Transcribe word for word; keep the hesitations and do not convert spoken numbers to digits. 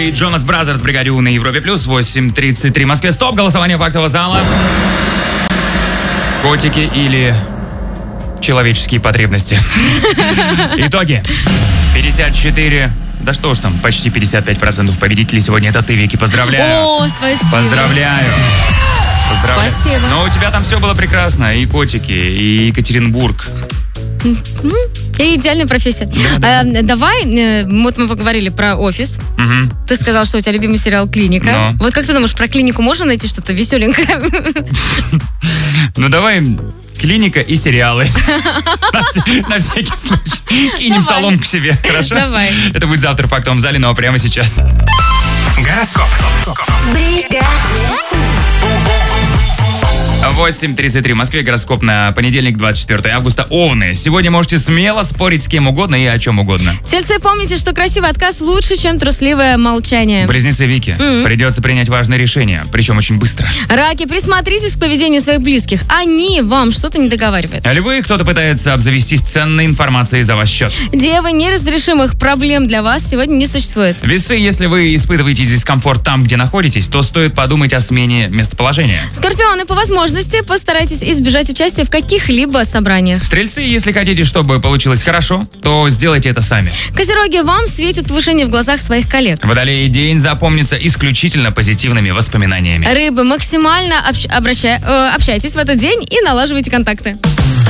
и Джонас Бразерс в бригаде У на Европе плюс. восемь тридцать три в Москве. Стоп. Голосование фактового зала. Котики или человеческие потребности? Итоги. пятьдесят четыре. Да что ж там, почти пятьдесят пять процентов победителей сегодня это ты, Вики. Поздравляю. О, спасибо. Поздравляю. Поздравляю. Спасибо. Но у тебя там все было прекрасно. И котики, и Екатеринбург. И идеальная профессия. Да, да. А, давай, вот мы поговорили про офис. Угу. Ты сказал, что у тебя любимый сериал «Клиника». Но. Вот как ты думаешь, про клинику можно найти что-то веселенькое? Ну давай... Клиника и сериалы. На всякий случай. Кинем соломку себе, хорошо? Давай. Это будет завтра в фактовом зале, но прямо сейчас. Гороскоп. восемь тридцать три в Москве. Гороскоп на понедельник, двадцать четвёртое августа. Овны. Сегодня можете смело спорить с кем угодно и о чем угодно. Тельцы, помните, что красивый отказ лучше, чем трусливое молчание. Близнецы Вики. Mm-hmm. Придется принять важное решение, причем очень быстро. Раки, присмотритесь к поведению своих близких. Они вам что-то не договаривают. Львы, кто-то пытается обзавестись ценной информацией за ваш счет. Девы, неразрешимых проблем для вас сегодня не существует. Весы, если вы испытываете дискомфорт там, где находитесь, то стоит подумать о смене местоположения. Скорпионы, по возможности постарайтесь избежать участия в каких-либо собраниях. Стрельцы, если хотите, чтобы получилось хорошо, то сделайте это сами. Козероги, вам светит повышение в глазах своих коллег. Водолеи, день запомнится исключительно позитивными воспоминаниями. Рыбы, максимально общ- обращай- э, общайтесь в этот день и налаживайте контакты.